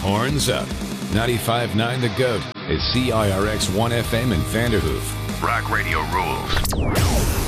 Horns Up. 95.9 The GOAT is CIRX 1FM in Vanderhoof. Rock radio rules.